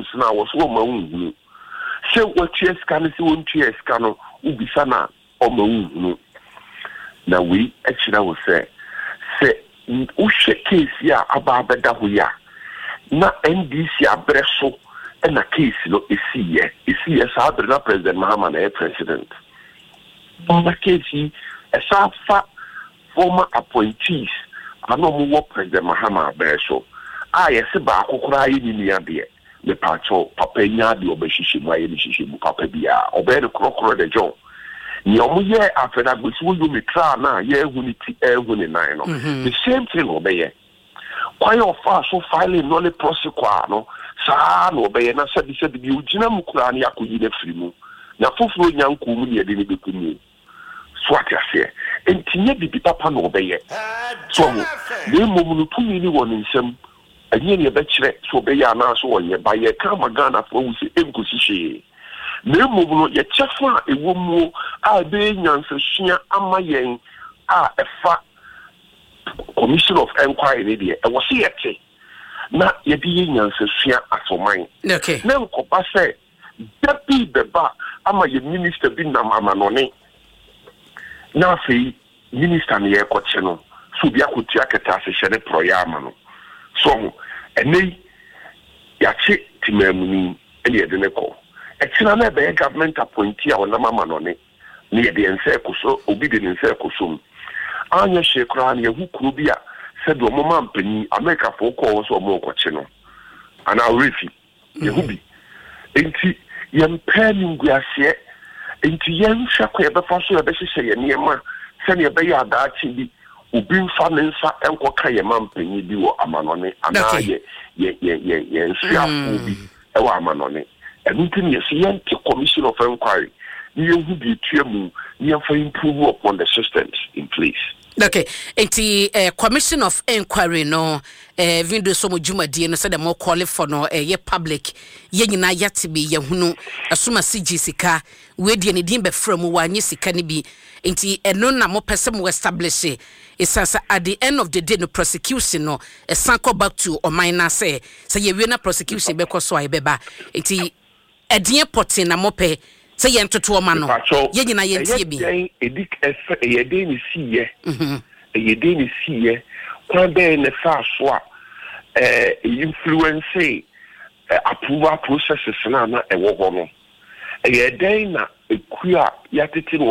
rules na wo so ma unhunu se watua sika no se wontua sika no ubisa na o ma unhunu na we akira wo se uhwe case ya aba beda ho ya na NDC abreso na case no esiye sa na President Mahama na president na case esafa former appointees ano mo President Mahama abreso yesi ba akokora yi ni ade me pacho papa nya de obehihye mu aye ni hihye mu papa bia obe de krokro de jo ni omuye afeda gosi wo mi tra na ye ehuni ti ehuni nan no the same thing obeye kwai ofa so filing no le prosecute no saa no obeye na sabi bi ugina mu kura na yakoyi na firi mu na foforo nyanko mu ne de ne bekumu so atiase entinye bibi papa no obeye so ne momu no tumi ni won nsem enye ne be kire so obeye ana so wonye ba ye ka magana fo wusi enkosi ne momu ye chefa ewomu a be nyansahia amayen a efa commission of inquiry there e was yete na ye di nyansahia asoman okay na nkopa se depi beba ama ye minister bi na mama no ne na fi minister ne ye koche no so bia kotia keta se hye ne proyama no so ene ya chi timamuni ene ye de ne ko etina na be government appointee a wona mama no ne ye de ense koso obi de ense koso anya shekra ne hu kuro bia se do mo mampani America for ko so mo koche no ana refi ye hu bi enti yempani nguase enti yen hwakwa be fa so ye be hye ye niema se ne be ya da chi bi obi mfa ne nsa enkoka ye mampani bi wo amanone ana ye nsuafo bi e wo amanone everything you see the commission of inquiry you will be tuamu you for improve upon the systems in place. Okay, enti commission of inquiry no vindo so mo dwumadie no say dem call for no ye public ye nyina yate bi ye hunu asoma CG sika we die ne din be fra mu wanye sika ne bi enti eno na mo pese mo establish isasa at the end of the day no prosecution no sanko back to oman na say ye we na prosecution be koso ay beba enti edie potin na mo pe say ye ntoto ma no ye nyina ye ntie bi edik ye dey ni siye ye dey ni siye kwa be ne fa so a influence approval processes na e wo ho no ye dey na ekua ya tete